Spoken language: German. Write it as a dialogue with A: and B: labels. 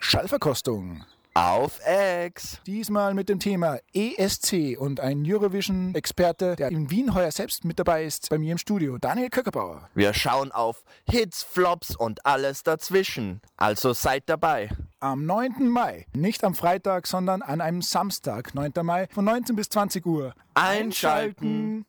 A: Schallverkostung.
B: Auf Ex.
A: Diesmal mit dem Thema ESC und ein Eurovision-Experte, der in Wien heuer selbst mit dabei ist, bei mir im Studio, Daniel Köckerbauer.
B: Wir schauen auf Hits, Flops und alles dazwischen. Also seid dabei.
A: Am 9. Mai, nicht am Freitag, sondern an einem Samstag, 9. Mai, von 19 bis 20 Uhr.
B: Einschalten.